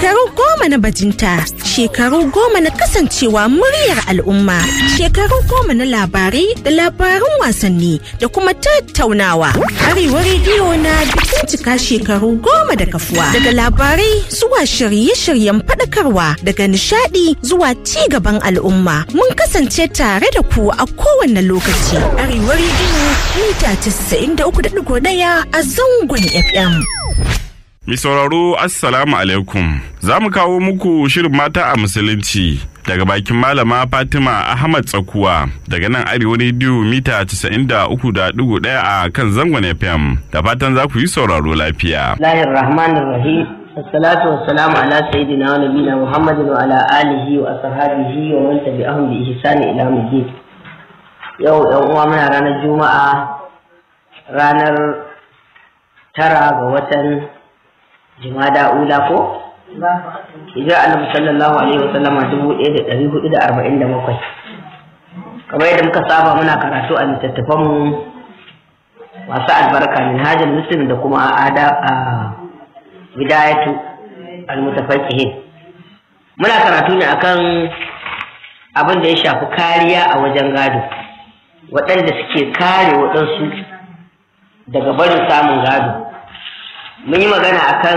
Shekaru 10 na bajinta, shekaru 10 na kasancewa muryar al'umma, shekaru 10 na labarai da labarun wasanni da kuma tattaunawa. Arewa rediyo na bikin cika shekaru 10 da kafuwa. Daga labarai zuwa shirye-shiryen faɗakarwa, daga nishaɗi zuwa ci gaban al'umma. Mun kasance tare da ku a kowane lokaci. Arewa rediyo mita 93.1 a zangon FM. Mi sauraro Assalamu alaikum. Za mu kawo muku shirin mata a musulunci daga bakin malama Fatima Ahmad Tsakuwa daga nan Arewa rediyo mita 93.1 a kan zangon FM. Da fatan za ku yi sauraro lafiya. Bismillahirrahmanirrahim. Assalatu wassalamu ala sayyidina wa nabiyina Muhammadin wa ala alihi wa ashabihi wa man tabi'ahum bi ihsani ila yawmiddin. Yau ɗan uwa muna ranar Juma'a, ranar 9 ga watan Jumada ula ko? Hijira Annabi sallallahu alaihi wasallama 1447. Kamar yadda muka saba muna karatu a littattafanmu masu albarka Minhajul Muslim da kuma Bidayatu al-Mutafaqqihin. Muna karatu ne akan abin da ya shafi kariya a wajen gado, waɗanda suke kare waɗansu daga barin samun gado. Mun yi magana akan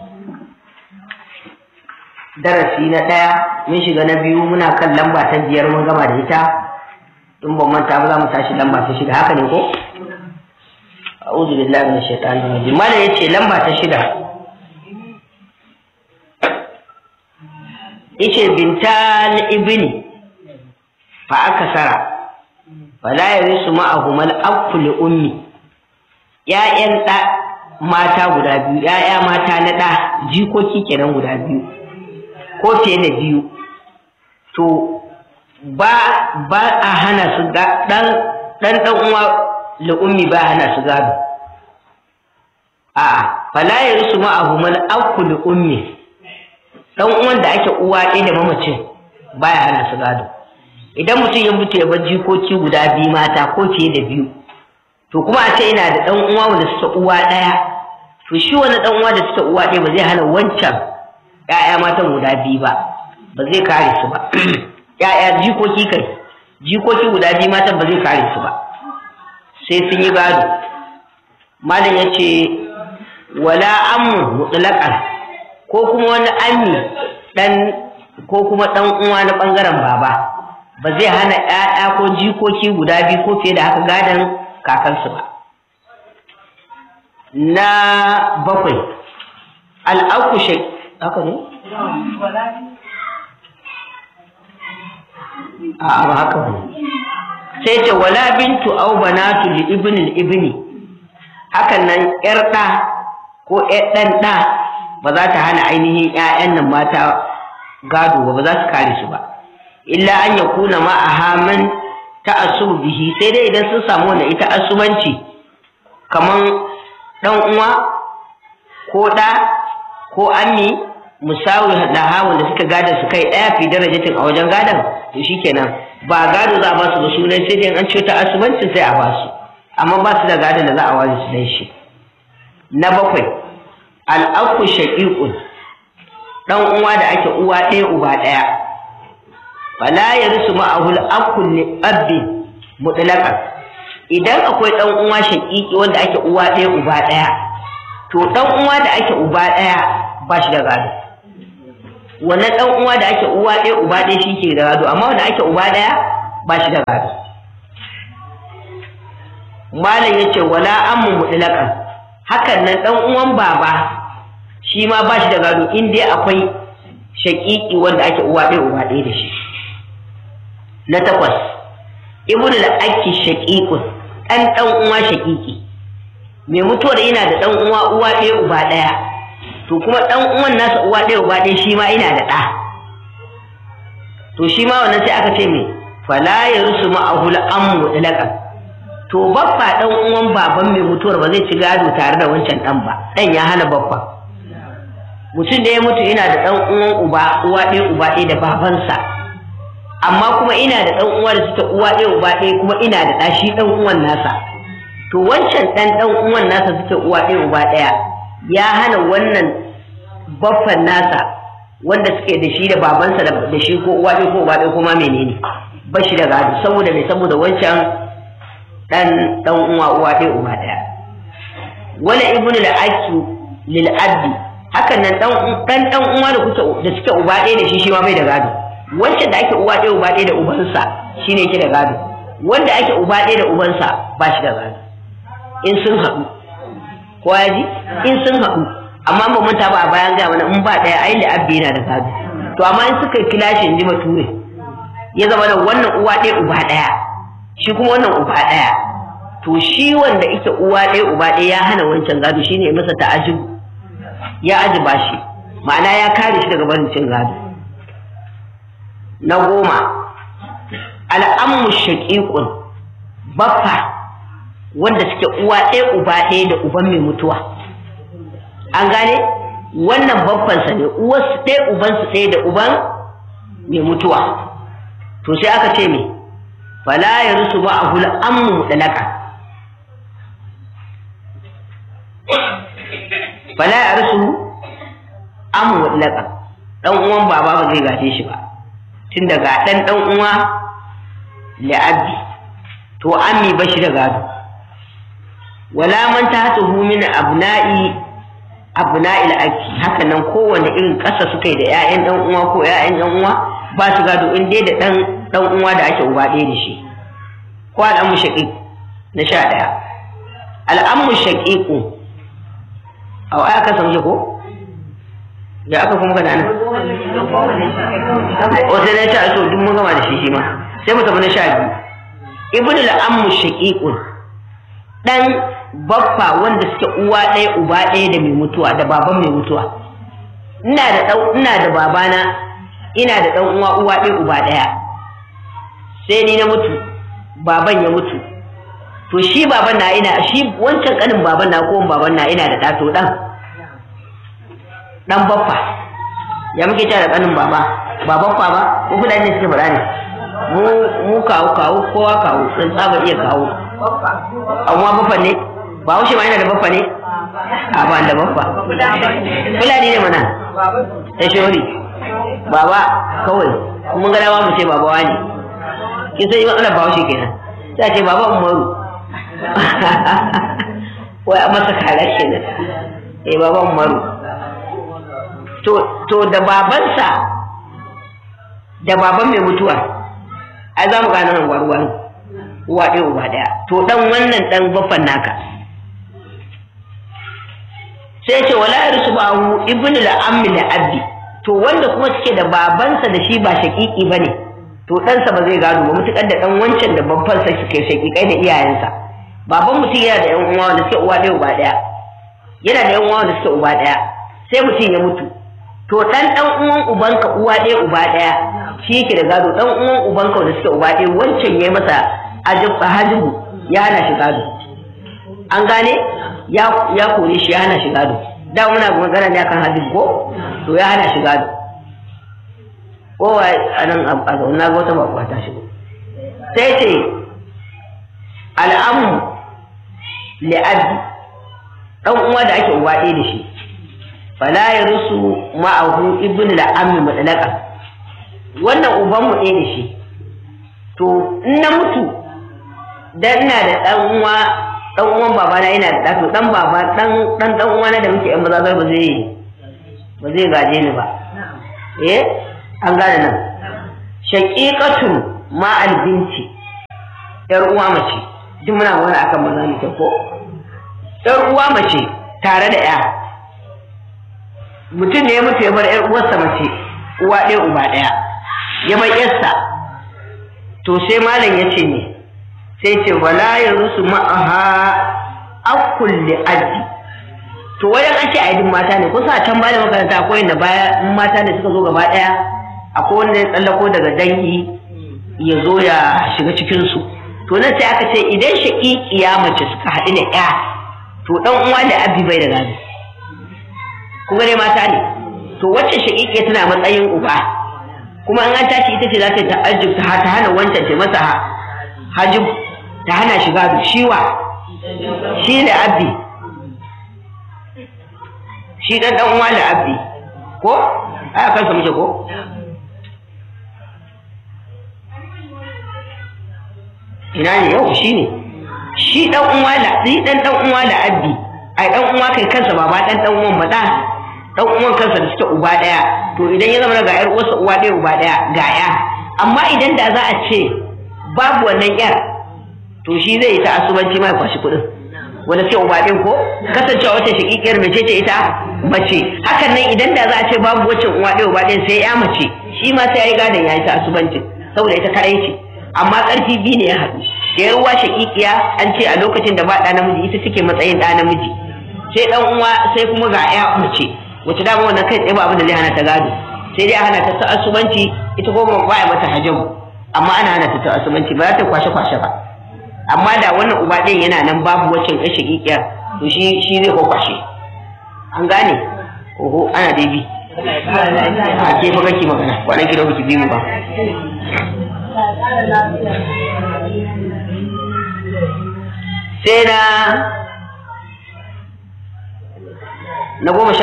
darasi na 1, mun shiga na 2, muna kan lamba ta 5 mun gama da ita. In ban manta ba za mu tashi lamba ta 6, haka ne ko? A'udhu billahi minash shaitanir rajim. Mala yace lamba ta 6. Yace bintal ibni fa akasara wala yarisu ma'ahumal aqul ummi. Ya'yan da mata guda biyu, ‘ya'ya mata na ɗa, jikoki kenan guda biyu, ko fiye da biyu, to ba a hana su ɗan uwa la'ummi ba hana su gado. A'a, fala ya risu ma'ahumal aku la'ummi, ɗan uwan da ake uwa ɗaya da mamacin ba ya hana su gado. Idan mutum ya mutu ya bar jikoki guda biyu mata ko fiye da biyu, to kuma a ce ina da ɗan uwa wanda suka uwa ɗaya, to shi wani ɗan uwa da suka uwa ɗaya ba zai hana wancan ƴaƴa matan guda biyu ba zai kare su ba. ƴaƴa jikoki guda biyu matan ba zai kare su ba, sai sun yi gado. Malam ya ce wala ammu mutlaqan, ko kuma wani ammi ko kuma ɗan uwa na ɓangaren baba ba zai hana ƴaƴa ko jikoki guda biyu ko fiye da haka gadon kakansu ba. Na 7 al'aku haka ne? A ba haka ne. Sai ce wala bintu au banatu li ibni hakan nan ƴar ɗa ko ƴar ɗan ɗa ba za ta hana ainihin ƴaƴan nan mata gado ba za su kare su ba. Illa an yakuna ma'aha man ta'assubu bihi, sai dai idan sun samu wanda ita asubanci kaman dan uwa ko da ko ammi musawi laha wanda suka gada su kai daya fi darajatin a wajen gadan, to shikenan ba gado za a ba su da sunan, sai dai an ce ta asubancin sai a ba su, amma ba su da gadan da za a ware su dan shi. Na 7 al-aqu shaqiqun, dan uwa da ake uwa ɗaya uba ɗaya, fala yarisu ma'ahu al-aqu li abbi mutlaqan. Idan akwai ɗan uwa shaƙiƙi wanda ake uwa ɗaya uba ɗaya, to ɗan uwa da ake uba ɗaya ba shi da gado. Wannan ɗan uwa da ake uwa ɗaya uba ɗaya shi ke da gado, amma wanda ake uba ɗaya ba shi da gado. Malam ya ce wala ammu mutlaqan, hakan nan ɗan uwan baba shi ma ba shi da gado in dai akwai shaƙiƙi wanda ake uwa ɗaya uba ɗaya da shi. Na 8 ibnu al-akki shaqiqun, dan uwa shaqiqi mai mutuwar yana da dan uwa ɗaya uba ɗaya, to kuma dan uwan nasa uwa ɗaya uba ɗaya shi ma yana da ɗa, to shi ma wannan sai aka ce me fala yarusu ma'ahu al-ammu mutlaqan, to baffa dan uwan baban mai mutuwar ba zai ci gado tare da wancan dan ba, dan ya hana baffa. Mutum da ya mutu yana da dan uwan uwa ɗaya uba ɗaya da babansa, amma kuma ina da ɗan uwa da suke uwa ɗaya uba ɗaya, kuma ina da ɗashi ɗan uwan nasa, to wancan ɗan uwan nasa suke uwa ɗaya uba ɗaya ya hana wannan baffan nasa wanda suke da shi da babansa da shi ko uwa ɗaya ko uba ɗaya ko ma menene ba shi da gado saboda mai saboda wancan dan uwa ɗaya uba ɗaya. Wala ibnu al-aki lil abdi hakan nan dan uwa da suke uba ɗaya da shi ma bai da gado. Wancan da ake uwa ɗaya uba ɗaya da ubansa shine yake da gado, wanda ake uba ɗaya da ubansa ba shi da gado in sun haɗu. Ko ya ji in sun haɗu, amma ba manta ba a bayan ga mana in ba ɗaya ai da abbi yana da gado. To amma in suka yi kilashi in ji bature ya zama da wannan uwa ɗaya uba ɗaya shi kuma wannan uba ɗaya, to shi wanda ita uwa ɗaya uba ɗaya ya hana wancan gado shine ya masa ta'ajib, ya ajiba shi ma'ana ya kare shi daga barin cin gado. Na 10 al'ammu shaqiqun baffa wanda suke uwa ɗaya uba ɗaya da uban mai mutuwa. An gane wannan babbansa ne uwarsu ɗaya ubansu ɗaya da uban mai mutuwa. To sai aka ce me fala ya rusu ba a hula ammu mutlaka, fala ya rusu ammu mutlaka, dan uwan baba ba zai gaje shi ba tun daga dan uwa li'abdi to ammi ba shi da gado. Wala man tahtuhu min abna'i al-aki haka nan kowanne irin ƙasa suka yi da ƴaƴan dan uwa ko ƴaƴan dan uwa ba su gado in dai da dan uwa da ake uba ɗaya da shi. Ko al'ammu shaqiq na 11 al'ammu shaqiqu aw aka san ko da aka kuma kana nan o sai na ta so duk mun gama da shi ma sai mu tafi na 12 ibnu al'ammu shaqiqun dan baffa wanda suke uwa ɗaya uba ɗaya da mai mutuwa da baban mai mutuwa. Ina da babana ina da ɗan uwa ɗaya uba ɗaya sai ni na mutu baban ya mutu, to shi baban na shi wancan kanin baban na ko baban na ina da ɗa to ɗan baffa ya muke cewa da kanin baba ba baffa ba ko kuɗa ne suke faɗa ne mu kawo kowa kawo sun tsaba iya kawo amma baffa ne ba haushe ma yana da baffa ne a ba da baffa fulani ne mana ta shori baba kawai mun ga dama mu ce baba wani kin sai ba Allah ba haushe kenan sai ce baba Umaru wai a masa kara kenan baba Umaru to da babansa da baban mai mutuwa ai za mu gane nan gwargwaro uwa ɗaya uba ɗaya to dan wannan dan baffan naka sai ce wala yarsu ba'u ibnu al-ammi al-abdi to wanda kuma suke da babansa da shi ba shaqiqi bane to ɗansa ba zai gado ba mutukar da dan wancan da babban sa suke shaqiqai da iyayensa. Baban mutum yana da yan uwa wanda suke uwa ɗaya uba ɗaya yana da yan uwa wanda suke uba ɗaya sai mutum ya mutu to dan uwan ubanka uwa ɗaya uba ɗaya shi yake da gado. Dan uwan ubanka wanda suke uba ɗaya wancan yayi masa hajibu ya hana shi gado. An gane ya kore shi ya hana shi gado. Da muna magana ne akan hajibu ko to ya hana shi gado. Kowa a nan a zauna ga wata bakuwa ta shigo sai ce al'amu li'abdi dan uwa da ake uwa ɗaya da shi fala ya rusu ma'ahu ibn al'ammi mutlaka wannan uban mu ɗaya da shi to in na mutu dan ina da dan uwan babana ina da to dan baba dan uwana da muke yan maza ba zai gaje ni ba. An gane nan shaqiqatun ma albinti yar uwa mace duk muna magana akan maza ne ko yar uwa mace tare da ya mutum ne ya mutu ya bar yar uwarsa mace uwa ɗaya uba ɗaya ya bar yarsa to sai malam ya ce ne sai ce wala yarusu ma'aha akul li addi to wayan ake aidin mata ne kusa can baya makaranta akwai inda baya in mata ne suka zo gaba ɗaya akwai wanda ya tsallako daga dangi ya zo ya shiga cikinsu to nan sai aka ce idan shaƙiƙiya mace suka haɗu da ƴa to ɗan uwa da abi bai da gado. Kun ga dai mata ne to wacce shaƙiƙiya tana matsayin uba kuma an tashi ita ce za ta ta'ajjub ta hana wancan ta masa hajib ta hana shi gado shiwa shi da abi shi ɗan uwa da abi ko ai a kansa muke ko ina ne yau shi dan uwa da abdi ai dan uwa kai kansa ba dan uwan ba dan uwan kansa da suke uba daya to idan ya zama ga yar uwarsa uwa daya uba daya ga ya amma idan da za a ce babu wannan yar to shi zai yi ta asubanci mai kwashi kudin wanda sai uba din ko kasancewa wata shakikiyar mace ce ita mace hakan nan idan da za a ce babu wacce uwa daya uba daya sai ya mace shi ma sai ya yi gadon ya yi ta asubanci saboda ita kadai ce amma karfi biyu ne ya haɗu da yar uwa shakikiya an ce a lokacin da ba ɗa namiji ita take matsayin ɗa namiji sai dan uwa sai kuma ga ya mace wace dama wannan kai tsaye ba abin da zai hana ta gado sai dai a hana ta asubanci ita ko ba ya mata hajabu amma ana hana ta asubanci ba za ta kwashe ba amma da wannan uba ɗin yana nan babu wacce ɗan shakikiya to shi zai ko kwashe an gane oho ana dai bi a ke fa kake magana kwanan ki da kuke bi mu ba sai na 10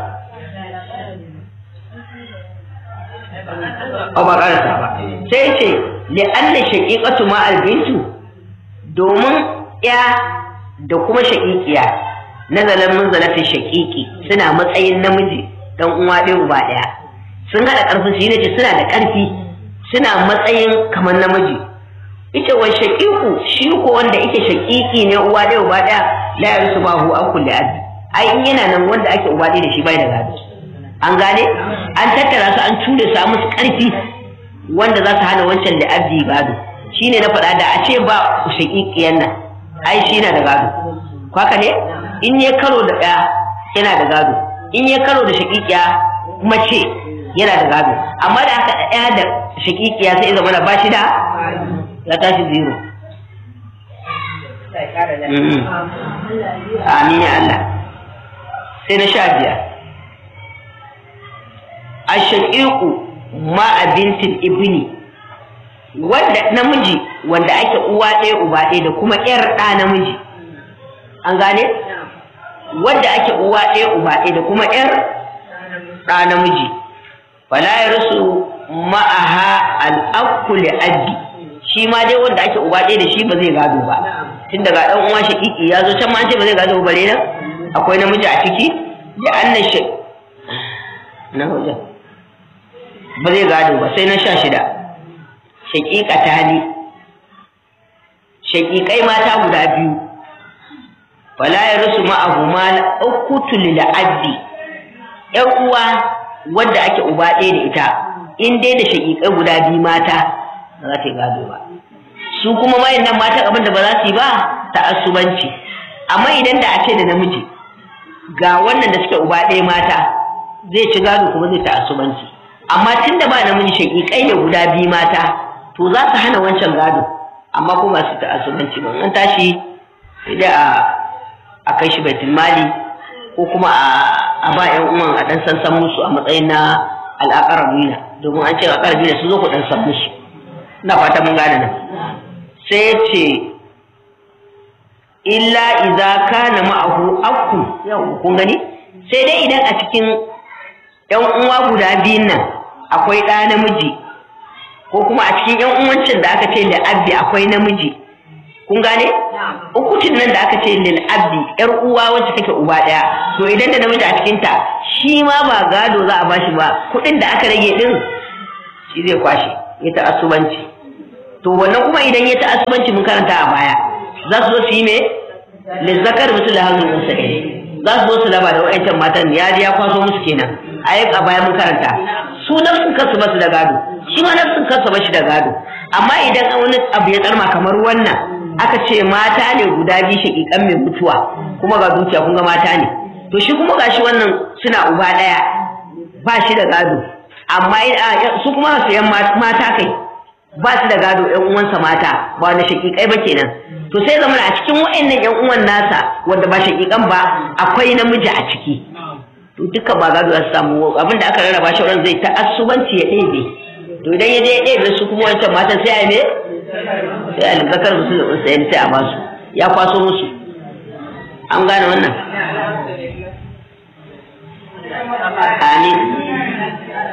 ba ƙarasa ba sai ce li'anna shaqiqatu ma albintu domin ya da kuma shaqiqiya nazalan munzalatin shaqiqi suna matsayin namiji dan uwa ɗaya uba ɗaya sun hada ƙarfin su ne suna da ƙarfi suna matsayin kamar namiji ita wa shaqiqu shi ko wanda yake shaqiqi ne uwa ɗaya uba ɗaya la yarsu bahu an kulli abi ai in yana nan wanda ake uba ɗaya da shi bai da gado an gane an tattara su an ture su a musu ƙarfi wanda za su hana wancan da abdi gado shine na faɗa da a ce ba shaqiqiyan nan ai shi yana da gado haka ne in ya karo da ɗaya yana da gado in ya karo da shaqiqiya mace yana da gado amma da aka ɗaya da shaqiqiya sai zama ba shi da ya tashi zero amin ya Allah sai na 15 ashaqiqu ma bintil ibni wanda namiji wanda ake uwa ɗaya uba ɗaya da kuma ƴar ɗa namiji an gane wanda ake uwa ɗaya uba ɗaya da kuma ƴar ɗa namiji fala yarsu ma'aha al-aqu li abi shi ma dai wanda ake uba ɗaya da shi ba zai gado ba tun daga ɗan uwa shaqiqi ya zo can ma ce ba zai gado bare nan akwai namiji a ciki da annan shi na wajen ba zai gado ba sai na 16 shaqiqatani shaqiqai mata guda biyu wala yarsu ma'ahuma ukutu lil abdi ƴan uwa wanda ake uba ɗaya da ita in dai da shaqiqai guda biyu mata ba za ta gado ba su kuma wayannan mata abin da ba za su yi ba ta asubanci amma idan da a ce da namiji ga wannan da suke uba ɗaya mata zai ci gado kuma zai ta asubanci amma tun da ba namiji shaƙiƙai ne guda biyu mata to za su hana wancan gado amma kuma su ta asubanci ba an tashi sai dai a kai shi baitul mali ko kuma a ba ƴan uwan a dan sansan musu a matsayin na al'aqrabina domin an ce al'aqrabina su zo ku dan san musu ina fata mun gane nan sai ce illa idza kana ma'ahu akku yau kun gani sai dai idan a cikin ƴan uwa guda biyun nan akwai ɗa namiji ko kuma a cikin ƴan uwancin da aka ce lil abdi akwai namiji kun gane ukutin nan da aka ce lil abdi ƴar uwa wacce take uba ɗaya to idan da namiji a cikin ta shi ma ba gado za a bashi ba kuɗin da aka rage din shi zai kwashe ya ta asubanci to wannan kuma idan ya ta asubanci mun karanta a baya za su zo su yi me lizzakar musu da hannun unsa za su zo su laba da wa'ancan matan ya kwaso musu kenan a baya mun karanta su nafsun kansu ba su da gado shi ma nafsun kansu ba shi da gado amma idan wani abu ya tsarma kamar wannan aka ce mata ne guda biyu shaƙiƙan mai mutuwa kuma ga zuciya kun ga mata ne to shi kuma gashi wannan suna uba ɗaya ba shi da gado amma su kuma su yan mata kai ba su da gado ƴan uwansa mata ba wanda shaƙiƙai ba kenan to sai zama a cikin wa'annan ƴan uwan nasa wanda ba shaƙiƙan ba akwai namiji a ciki to duka ba gado za su samu abinda aka rarraba shi zai ta asubanci ya ɗebe to idan ya je ya ɗebe su kuma wancan matan sai a yi me sai a zakar musu da tsayin sai a basu ya kwaso musu an gane wannan amin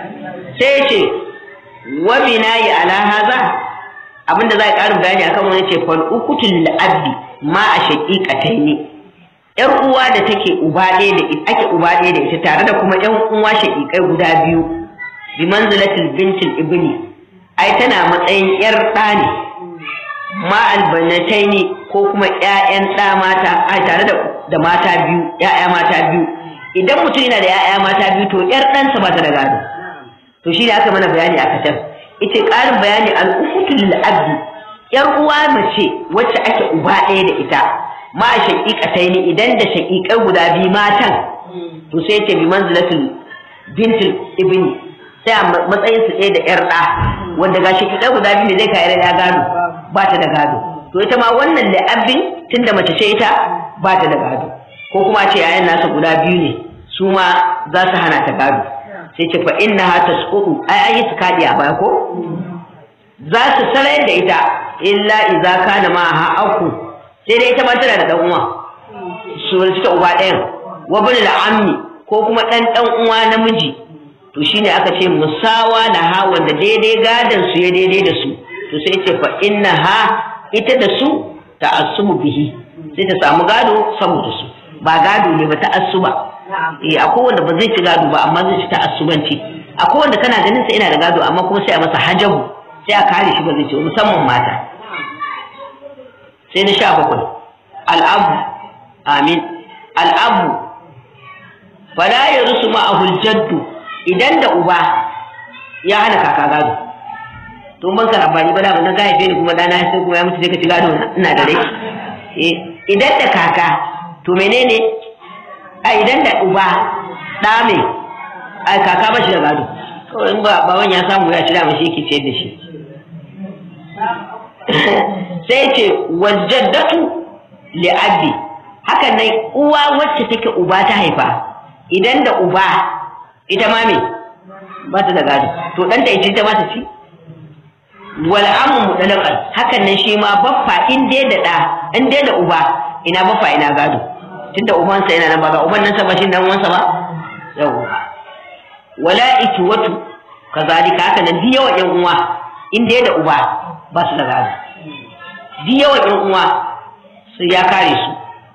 sai ce wa binayi ala haza abinda za a ƙarin bayani akan wani ce fal ukutul abdi ma a shaqiqataini yar uwa da take uba ɗaya da ake uba ɗaya da ita tare da kuma yan uwa shaqiqai guda biyu bi manzilatil bintil ibni ai tana matsayin yar ɗa ne ma albanataini ko kuma ƴaƴan ɗa mata ai tare da mata biyu ƴaƴa mata biyu idan mutum yana da ƴaƴa mata biyu to ƴar ɗansa ba ta da gado to shi ne aka mana bayani a kacan ita ƙarin bayani al-ukutul lil abdi yar uwa mace wacce ake uba ɗaya da ita ma shaqiqataini idan da shaqiqai guda biyu matan to sai ce bi manzilatul bintul ibni sai a matsayin su ɗaya da ƴar ɗa wanda ga shaqiqai guda biyu ne zai kai ya gado ba ta da gado to ita ma wannan da abin tunda mace ce ita ba ta da gado ko kuma ce yayan nasa guda biyu ne su ma za su hana ta gado sai ce fa innaha tasqutu ai ayi tukadi a baya ko za su sarai da ita illa idza kana ma ha aku sai dai ita ma tana da dan uwa su suka uba ɗayan wa bil ammi ko kuma dan uwa namiji to shine aka ce musawa da ha wanda daidai gadan su ya daidai da su to sai ce fa innaha ita da su ta'assumu bihi sai ta samu gado saboda su ba gado ne ba ta'assuba akwai wanda ba zai ci gado ba amma zai ci ta'assubanci akwai wanda kana ganin sa yana da gado amma kuma sai a masa hajabu sai a kare shi ba zai ci musamman mata sai na 17 al'abu amin al'abu fala yarsu ma'ahu al-jaddu idan da uba ya hana kaka gado to ban karambani ba da ban ga haife ni kuma dana sai kuma ya mutu sai ka ci gado ina da rai idan da kaka to menene a idan da uba da me ai kaka ba shi da gado kawai in ba baban ya samu ya ci da mashi yake ciyar da shi sai ce wajaddatu li abdi hakan nan uwa wacce take uba ta haifa idan da uba ita ma me ba ta da gado to dan da ita ma ta ci wal amu mudalakan hakan nan shi ma baffa in dai da da in dai da uba ina baffa ina gado tunda ubansa yana nan ba ga uban nan sa ba shi dan uwansa ba yau wala ikwatu kazalika haka nan di yawan yan uwa in dai da uba ba su da gado di yawan yan uwa su ya kare su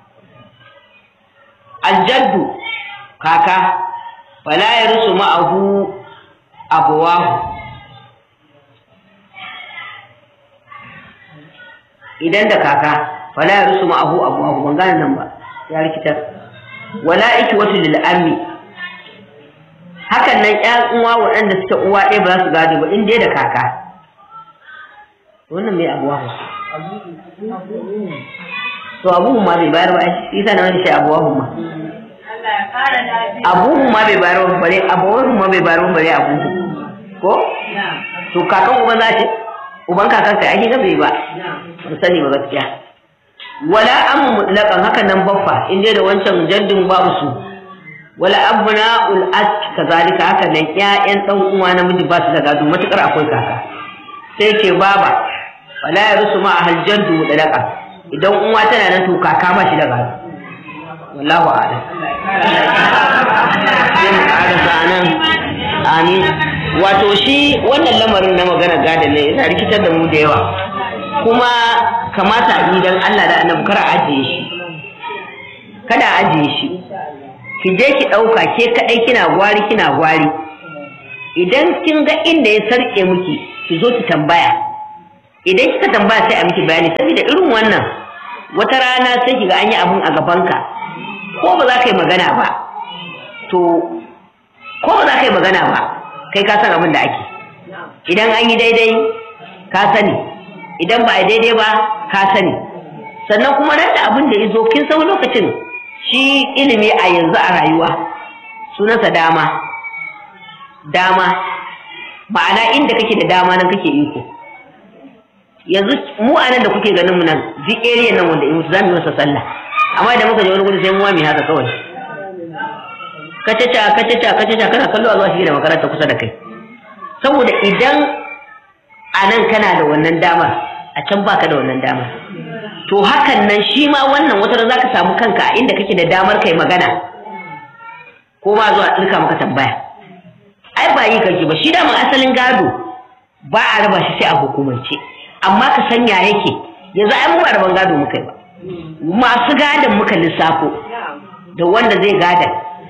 aljaddu kaka wala yarsu ma'ahu abawahu idan da kaka wala yarsu ma'ahu abawahu ban gane nan ba ya rikitar wala ikwatu lil ammi hakan nan ƴan uwa waɗanda suke uwa ɗaya ba za su gado ba in dai da kaka wannan mai abuwahu to abuhu ma bai bayar ba shi yasa na wani shi abuwahu ma abuhu ma bai bayar ba bare abuwahu ma bai bayar ba bare abuhu ko to kakan uban za ce uban kakan kai ake ga bai ba ba sani ba gaskiya wala amu mutlaqan hakan nan baffa in dai da wancan jaddin babu su wala abna'ul ask kazalika haka nan ƴaƴan dan uwa namiji ba su da gado matukar akwai kaka sai ce baba wala yarsu ma ahal jaddu mudalaqa idan uwa tana nan to kaka ba shi da gado wallahu a'lam sai mu ƙara sanan amin wato shi wannan lamarin na magana gadon ne yana rikitar da mu da yawa kuma kamata a yi dan Allah da annabi kar a ajiye shi kada a ajiye shi ki je ki ɗauka ke kaɗai kina gwari idan kin ga inda ya sarƙe miki ki zo ki tambaya idan kika tambaya sai a miki bayani saboda irin wannan wata rana sai ki ga an yi abun a gabanka ko ba za ka yi magana ba to ko ba za ka yi magana ba kai ka san abin da ake idan an yi daidai ka sani idan ba a daidai ba ka sani sannan kuma nan da abin da ya zo kin san lokacin shi ilimi a yanzu a rayuwa sunansa dama ma'ana inda kake da dama nan kake iko yanzu mu a nan da kuke ganin mu nan duk area nan wanda in zamu yi masa sallah amma idan muka je wani gudu sai mu wami haka kawai kacaca kana kallo a zuwa shi da makaranta kusa da kai saboda idan a nan kana da wannan damar a can baka da wannan damar to hakan nan shi ma wannan wata za ka samu kanka a inda kake da damar kai magana ko ba zuwa tsirka maka tambaya ai ba ba yi kake ba shi da asalin gado ba a raba shi sai a hukumance amma ka sanya yake yanzu ai mu ba raban gado muka yi ba masu gadon muka lissafo da wanda zai gada